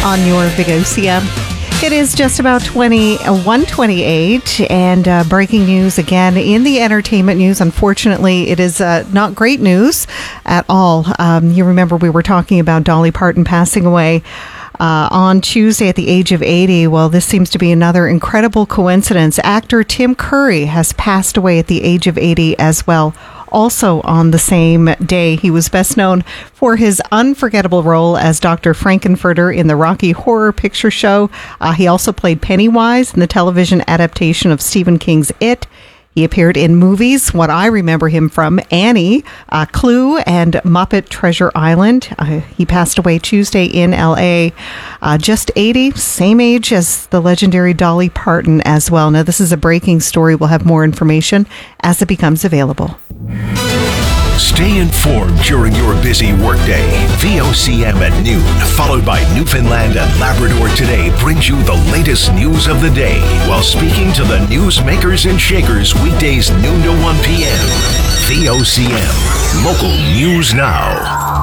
on your Big OCM. It is just about 1:28, and breaking news again in the entertainment news. Unfortunately, it is not great news at all. You remember we were talking about Dolly Parton passing away on Tuesday at the age of 80. Well, this seems to be another incredible coincidence. Actor Tim Curry has passed away at the age of 80 as well. Also on the same day, he was best known for his unforgettable role as Dr. Frankenfurter in the Rocky Horror Picture Show. He also played Pennywise in the television adaptation of Stephen King's It. He appeared in movies, what I remember him from, Annie, Clue, and Muppet Treasure Island. He passed away Tuesday in L.A., just 80, same age as the legendary Dolly Parton as well. Now, this is a breaking story. We'll have more information as it becomes available. Stay informed during your busy workday. VOCM at noon, followed by Newfoundland and Labrador Today, brings you the latest news of the day while speaking to the newsmakers and shakers weekdays noon to 1 p.m. VOCM, local news now.